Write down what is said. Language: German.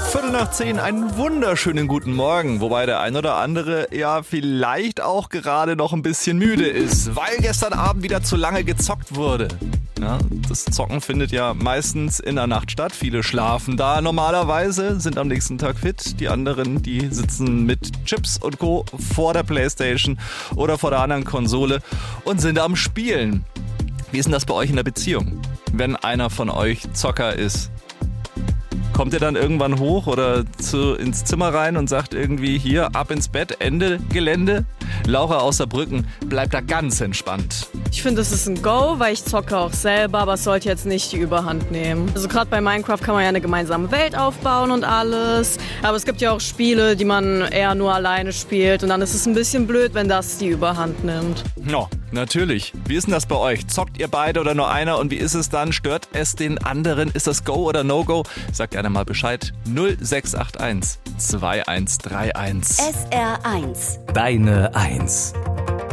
9:15, einen wunderschönen guten Morgen. Wobei der ein oder andere ja vielleicht auch gerade noch ein bisschen müde ist, weil gestern Abend wieder zu lange gezockt wurde. Ja, das Zocken findet ja meistens in der Nacht statt. Viele schlafen da normalerweise, sind am nächsten Tag fit. Die anderen, die sitzen mit Chips und Co. vor der Playstation oder vor der anderen Konsole und sind am Spielen. Wie ist denn das bei euch in der Beziehung, wenn einer von euch Zocker ist? Kommt ihr dann irgendwann hoch oder ins Zimmer rein und sagt irgendwie hier, ab ins Bett, Ende Gelände? Laura aus Saarbrücken bleibt da ganz entspannt. Ich finde, es ist ein Go, weil ich zocke auch selber, aber es sollte jetzt nicht die Überhand nehmen. Also gerade bei Minecraft kann man ja eine gemeinsame Welt aufbauen und alles. Aber es gibt ja auch Spiele, die man eher nur alleine spielt. Und dann ist es ein bisschen blöd, wenn das die Überhand nimmt. No, natürlich. Wie ist denn das bei euch? Zockt ihr beide oder nur einer? Und wie ist es dann? Stört es den anderen? Ist das Go oder No-Go? Sagt gerne mal Bescheid. 0681 2131. SR1. Deine Eins.